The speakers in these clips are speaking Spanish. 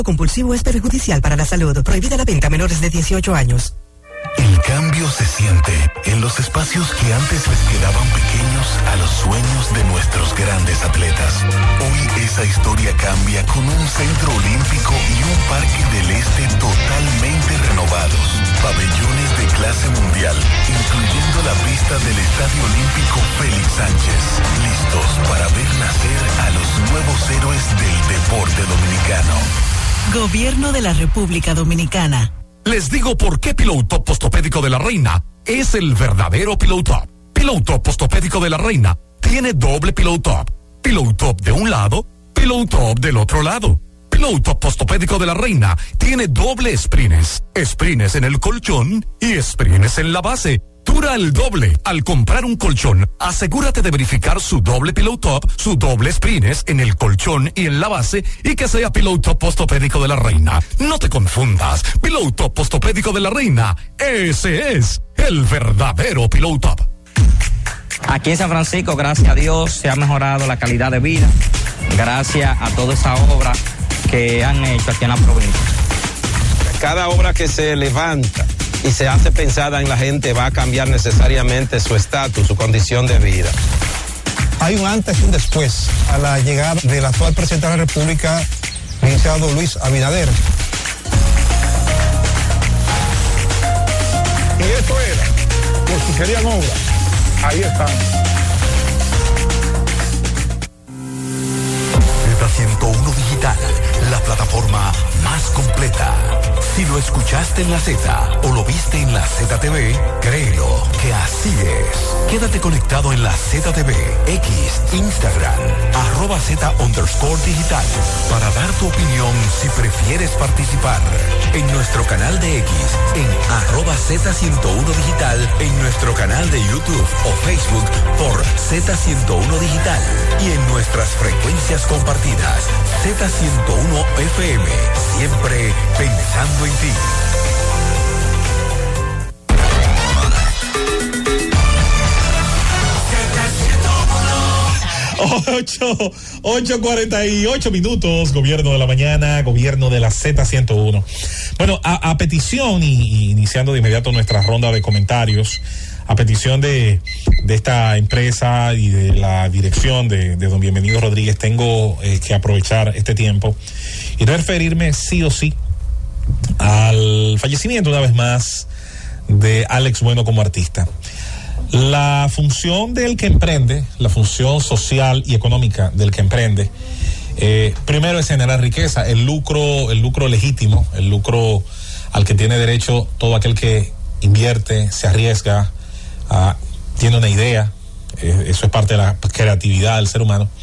compulsivo es perjudicial para la salud. Prohibida la venta a menores de 18 años. El cambio se siente en los espacios que antes les quedaban pequeños a los sueños de nuestros grandes atletas. Hoy esa historia cambia con un centro olímpico y un parque del este totalmente renovados. Pabellones de clase mundial, incluyendo la pista del Estadio Olímpico Félix Sánchez. Listos para ver nacer a los nuevos héroes del deporte dominicano. Gobierno de la República Dominicana. Les digo por qué Pillow Top Postopédico de la Reina es el verdadero Pillow Top. Pillow Top Postopédico de la Reina tiene doble Pillow Top. Pillow Top de un lado, Pillow Top del otro lado. Pillow Top Postopédico de la Reina tiene doble sprines. Sprines en el colchón y sprines en la base. Dura el doble. Al comprar un colchón, asegúrate de verificar su doble Pillow Top, su doble sprines en el colchón y en la base, y que sea Pillow Top Postopédico de la Reina. No te confundas. Pillow Top Postopédico de la Reina, ese es el verdadero Pillow Top. Aquí en San Francisco, gracias a Dios, se ha mejorado la calidad de vida, gracias a toda esa obra que han hecho aquí en la provincia. Cada obra que se levanta y se hace pensada en la gente va a cambiar necesariamente su estatus, su condición de vida. Hay un antes y un después a la llegada del actual presidente de la República, licenciado Luis Abinader. Y eso era, por si querían obra, ahí están. Z101 Digital, la plataforma más completa. Si lo escuchaste en la Z o lo viste en la ZTV, créelo que así es. Quédate conectado en la ZTV, X, Instagram, @Z_digital para dar tu opinión si prefieres participar. En nuestro canal de X, en @Z101 Digital, en nuestro canal de YouTube o Facebook por Z101 Digital y en nuestras frecuencias compartidas, Z101 FM, siempre pensando en ti. 8:48 minutos, gobierno de la mañana, gobierno de la Z101. Bueno, a petición y iniciando de inmediato nuestra ronda de comentarios, a petición de esta empresa y de la dirección de don Bienvenido Rodríguez, tengo que aprovechar este tiempo y referirme sí o sí al fallecimiento una vez más de Alex Bueno como artista. La función del que emprende, la función social y económica del que emprende, primero es generar riqueza, el lucro legítimo, el lucro al que tiene derecho todo aquel que invierte, se arriesga, tiene una idea, eso es parte de la creatividad del ser humano.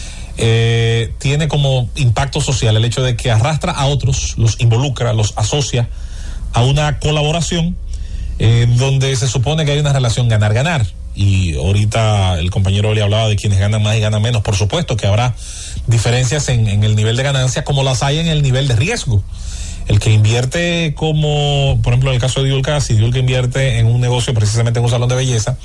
Tiene como impacto social el hecho de que arrastra a otros, los involucra, los asocia a una colaboración donde se supone que hay una relación ganar-ganar. Y ahorita el compañero le hablaba de quienes ganan más y ganan menos. Por supuesto que habrá diferencias en el nivel de ganancia, como las hay en el nivel de riesgo. El que invierte, como por ejemplo en el caso de Diulca, si Diulca invierte en un negocio, precisamente en un salón de belleza,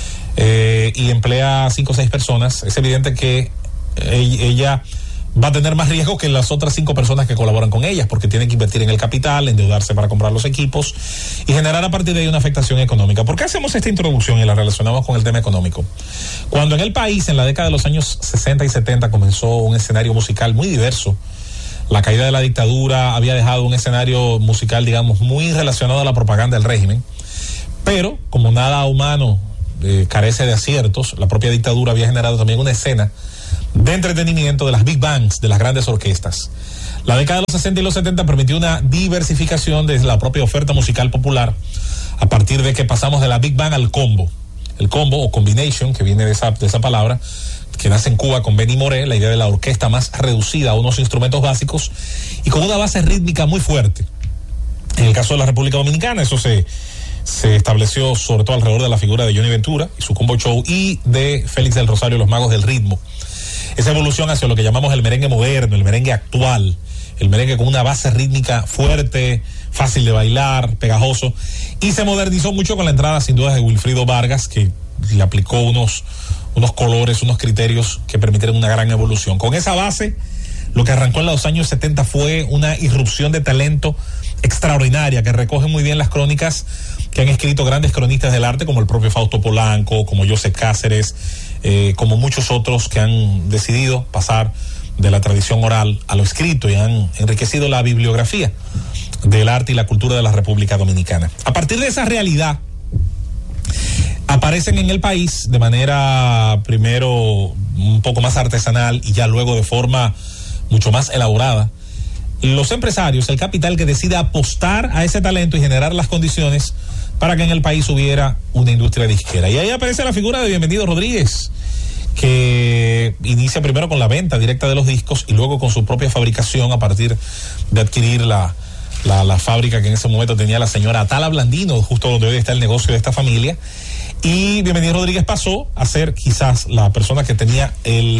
y emplea 5 o 6 personas, es evidente que ella va a tener más riesgo que las otras 5 personas que colaboran con ellas, porque tienen que invertir en el capital, endeudarse para comprar los equipos y generar a partir de ahí una afectación económica. ¿Por qué hacemos esta introducción y la relacionamos con el tema económico? Cuando en el país, en la década de los años 60 y 70, comenzó un escenario musical muy diverso, la caída de la dictadura había dejado un escenario musical, digamos, muy relacionado a la propaganda del régimen, pero como nada humano carece de aciertos, la propia dictadura había generado también una escena de entretenimiento de las big bands, de las grandes orquestas. La década de los 60 y los 70 permitió una diversificación de la propia oferta musical popular, a partir de que pasamos de la big band al combo. El combo o combination, que viene de esa palabra, que nace en Cuba con Benny Moré, la idea de la orquesta más reducida a unos instrumentos básicos y con una base rítmica muy fuerte. En el caso de la República Dominicana, eso se estableció sobre todo alrededor de la figura de Johnny Ventura y su combo show, y de Félix del Rosario, los magos del ritmo. Esa evolución hacia lo que llamamos el merengue moderno, el merengue actual, el merengue con una base rítmica fuerte, fácil de bailar, pegajoso, y se modernizó mucho con la entrada sin duda de Wilfrido Vargas, que le aplicó unos colores, unos criterios que permitieron una gran evolución. Con esa base Lo que arrancó en los años 70 fue una irrupción de talento extraordinaria, que recoge muy bien las crónicas que han escrito grandes cronistas del arte, como el propio Fausto Polanco, como José Cáceres, como muchos otros que han decidido pasar de la tradición oral a lo escrito y han enriquecido la bibliografía del arte y la cultura de la República Dominicana. A partir de esa realidad, aparecen en el país de manera primero un poco más artesanal y ya luego de forma mucho más elaborada los empresarios, el capital que decide apostar a ese talento y generar las condiciones para que en el país hubiera una industria disquera. Y ahí aparece la figura de Bienvenido Rodríguez, que inicia primero con la venta directa de los discos y luego con su propia fabricación a partir de adquirir la fábrica que en ese momento tenía la señora Atala Blandino, justo donde hoy está el negocio de esta familia. Y Bienvenido Rodríguez pasó a ser quizás la persona que tenía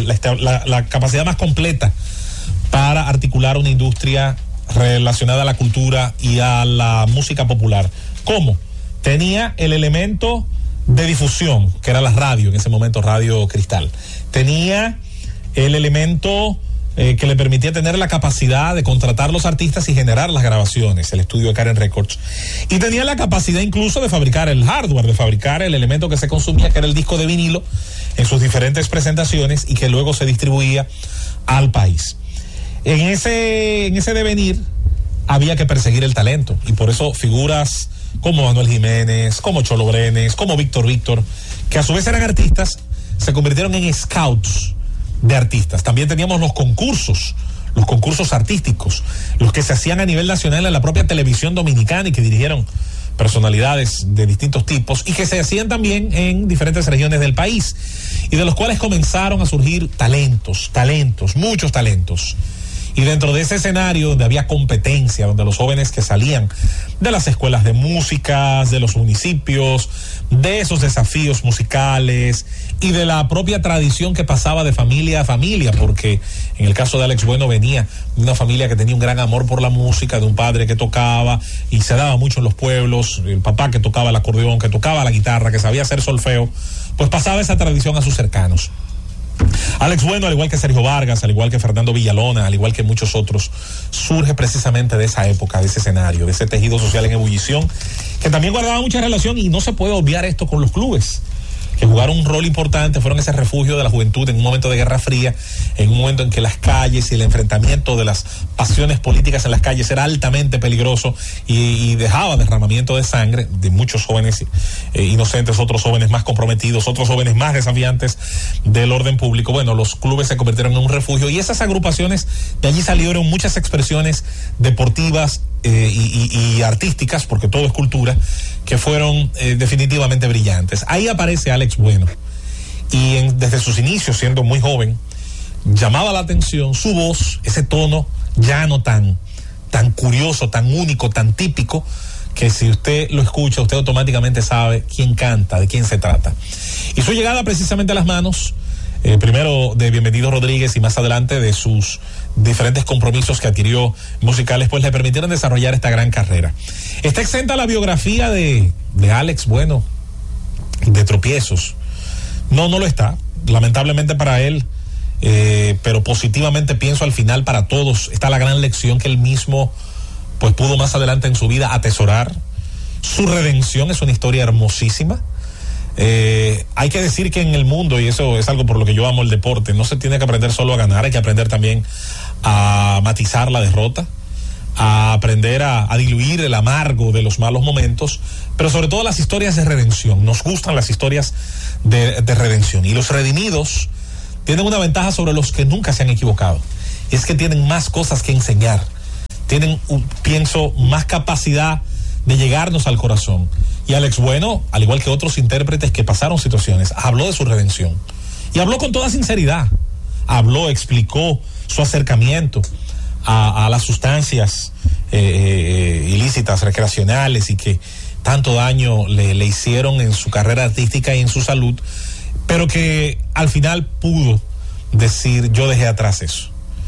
la capacidad más completa para articular una industria relacionada a la cultura y a la música popular. ¿Cómo? Tenía el elemento de difusión, que era la radio, en ese momento Radio Cristal. Tenía el elemento que le permitía tener la capacidad de contratar los artistas y generar las grabaciones, el estudio de Karen Records. Y tenía la capacidad incluso de fabricar el hardware, de fabricar el elemento que se consumía, que era el disco de vinilo, en sus diferentes presentaciones y que luego se distribuía al país. En ese devenir había que perseguir el talento, y por eso figuras como Manuel Jiménez, como Cholo Brenes, como Víctor, que a su vez eran artistas, se convirtieron en scouts de artistas. También teníamos los concursos artísticos, los que se hacían a nivel nacional en la propia televisión dominicana y que dirigieron personalidades de distintos tipos y que se hacían también en diferentes regiones del país y de los cuales comenzaron a surgir talentos, muchos talentos. Y dentro de ese escenario donde había competencia, donde los jóvenes que salían de las escuelas de música, de los municipios, de esos desafíos musicales y de la propia tradición que pasaba de familia a familia, porque en el caso de Alex Bueno venía de una familia que tenía un gran amor por la música, de un padre que tocaba y se daba mucho en los pueblos, el papá que tocaba el acordeón, que tocaba la guitarra, que sabía hacer solfeo, pues pasaba esa tradición a sus cercanos. Alex Bueno, al igual que Sergio Vargas, al igual que Fernando Villalona, al igual que muchos otros, surge precisamente de esa época, de ese escenario, de ese tejido social en ebullición, que también guardaba mucha relación, y no se puede obviar esto con los clubes, que jugaron un rol importante, fueron ese refugio de la juventud en un momento de Guerra Fría, en un momento en que las calles y el enfrentamiento de las pasiones políticas en las calles era altamente peligroso y dejaba derramamiento de sangre de muchos jóvenes inocentes, otros jóvenes más comprometidos, otros jóvenes más desafiantes del orden público. Bueno, los clubes se convirtieron en un refugio y esas agrupaciones, de allí salieron muchas expresiones deportivas y artísticas, porque todo es cultura, que fueron definitivamente brillantes. Ahí aparece Alex Bueno y desde sus inicios, siendo muy joven, llamaba la atención su voz, ese tono llano tan curioso, tan único, tan típico, que si usted lo escucha, usted automáticamente sabe quién canta, de quién se trata. Y su llegada precisamente a las manos, primero de Bienvenido Rodríguez y más adelante de sus diferentes compromisos que adquirió musicales, pues le permitieron desarrollar esta gran carrera. Está exenta la biografía de Alex Bueno de tropiezos. No lo está, lamentablemente para él, pero positivamente pienso al final para todos está la gran lección que él mismo pues pudo más adelante en su vida atesorar. Su redención es una historia hermosísima. Hay que decir que en el mundo, y eso es algo por lo que yo amo el deporte, no se tiene que aprender solo a ganar, hay que aprender también a matizar la derrota, a aprender a diluir el amargo de los malos momentos, pero sobre todo las historias de redención. Nos gustan las historias de redención, y los redimidos tienen una ventaja sobre los que nunca se han equivocado, y es que tienen más cosas que enseñar, tienen, pienso, más capacidad de llegarnos al corazón. Y Alex Bueno, al igual que otros intérpretes que pasaron situaciones, habló de su redención y habló con toda sinceridad. Habló, explicó su acercamiento a las sustancias ilícitas, recreacionales, y que tanto daño le hicieron en su carrera artística y en su salud, pero que al final pudo decir: yo dejé atrás eso.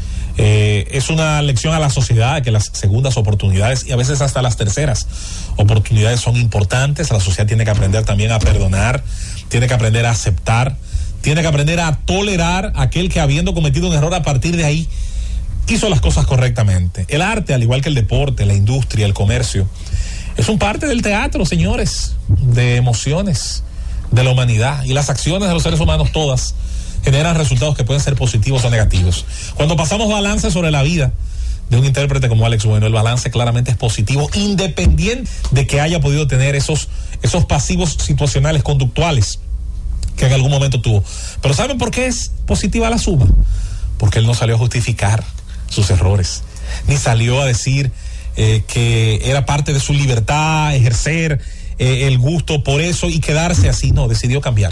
Es una lección a la sociedad que las segundas oportunidades y a veces hasta las terceras oportunidades son importantes. La sociedad tiene que aprender también a perdonar, tiene que aprender a aceptar, tiene que aprender a tolerar a aquel que, habiendo cometido un error, a partir de ahí hizo las cosas correctamente. El arte, al igual que el deporte, la industria, el comercio, es un parte del teatro, señores, de emociones de la humanidad, y las acciones de los seres humanos todas generan resultados que pueden ser positivos o negativos. Cuando pasamos balance sobre la vida de un intérprete como Alex Bueno, el balance claramente es positivo, independiente de que haya podido tener esos pasivos situacionales conductuales que en algún momento tuvo. Pero ¿saben por qué es positiva la suma? Porque él no salió a justificar sus errores, ni salió a decir que era parte de su libertad ejercer el gusto por eso y quedarse así. No, decidió cambiar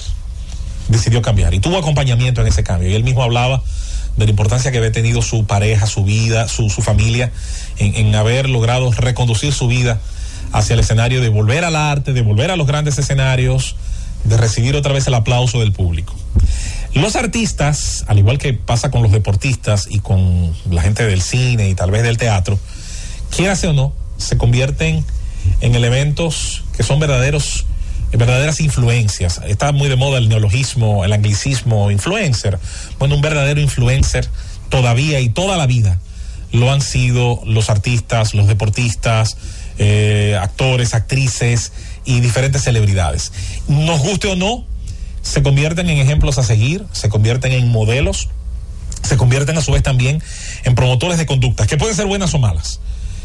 y tuvo acompañamiento en ese cambio, y él mismo hablaba de la importancia que había tenido su pareja, su vida, su familia en haber logrado reconducir su vida hacia el escenario, de volver al arte, de volver a los grandes escenarios, de recibir otra vez el aplauso del público. Los artistas, al igual que pasa con los deportistas y con la gente del cine y tal vez del teatro, quieras o no, se convierten en elementos que son verdaderas influencias. Está muy de moda el neologismo, el anglicismo, influencer. Bueno, un verdadero influencer todavía y toda la vida lo han sido los artistas, los deportistas, actores, actrices y diferentes celebridades. Nos guste o no, se convierten en ejemplos a seguir, se convierten en modelos, se convierten a su vez también en promotores de conductas, que pueden ser buenas o malas.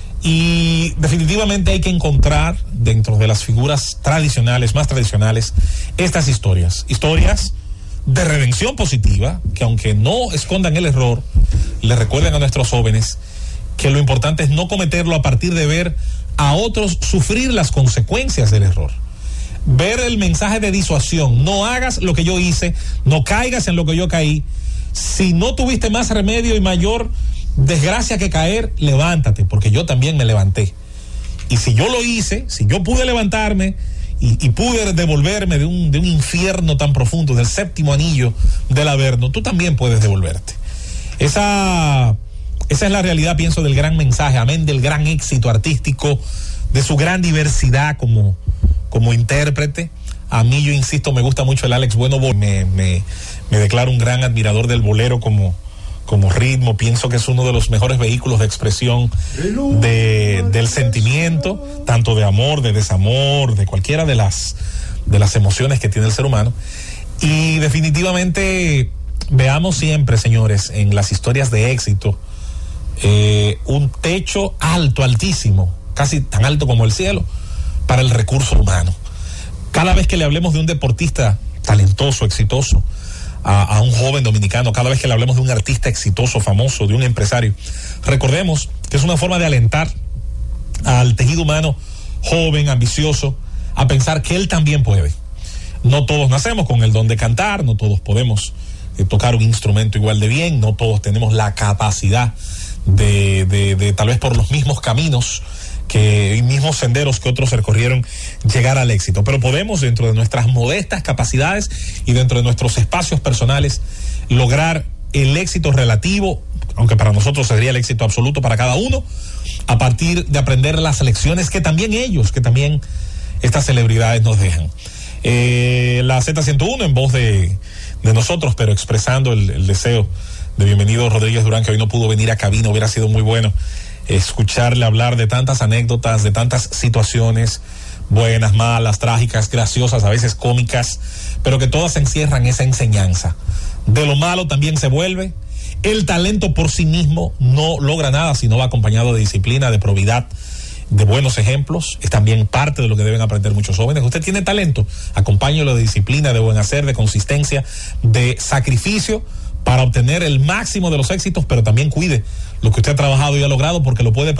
Y definitivamente hay que encontrar dentro de las figuras tradicionales, más tradicionales, estas historias de redención positiva, que aunque no escondan el error, le recuerden a nuestros jóvenes que lo importante es no cometerlo a partir de ver a otros sufrir las consecuencias del error. Ver el mensaje de disuasión: no hagas lo que yo hice, no caigas en lo que yo caí. Si no tuviste más remedio y mayor desgracia que caer, levántate, porque yo también me levanté. Y si yo lo hice, si yo pude levantarme y pude devolverme de un infierno tan profundo, del séptimo anillo del Averno, tú también puedes devolverte. Esa es la realidad, pienso, del gran mensaje, amén del gran éxito artístico, de su gran diversidad como intérprete. A mí, yo insisto, me gusta mucho el Alex Bueno, me declaro un gran admirador del bolero como ritmo. Pienso que es uno de los mejores vehículos de expresión del sentimiento, tanto de amor, de desamor, de cualquiera de las emociones que tiene el ser humano. Y definitivamente veamos siempre, señores, en las historias de éxito, un techo alto, altísimo, casi tan alto como el cielo, para el recurso humano. Cada vez que le hablemos de un deportista talentoso, exitoso, a un joven dominicano, cada vez que le hablemos de un artista exitoso, famoso, de un empresario, recordemos que es una forma de alentar al tejido humano joven, ambicioso, a pensar que él también puede. No todos nacemos con el don de cantar, no todos podemos tocar un instrumento igual de bien, no todos tenemos la capacidad de tal vez por los mismos caminos y mismos senderos que otros recorrieron, llegar al éxito, pero podemos, dentro de nuestras modestas capacidades y dentro de nuestros espacios personales, lograr el éxito relativo, aunque para nosotros sería el éxito absoluto para cada uno, a partir de aprender las lecciones que también estas celebridades nos dejan. La Z101 en voz de nosotros, pero expresando el deseo de Bienvenido Rodríguez Durán, que hoy no pudo venir a cabina. Hubiera sido muy bueno escucharle hablar de tantas anécdotas, de tantas situaciones buenas, malas, trágicas, graciosas, a veces cómicas, pero que todas encierran esa enseñanza. De lo malo también se vuelve. El talento por sí mismo no logra nada si no va acompañado de disciplina, de probidad, de buenos ejemplos. Es también parte de lo que deben aprender muchos jóvenes. Usted tiene talento, acompáñelo de disciplina, de buen hacer, de consistencia, de sacrificio, para obtener el máximo de los éxitos, pero también cuide lo que usted ha trabajado y ha logrado, porque lo puede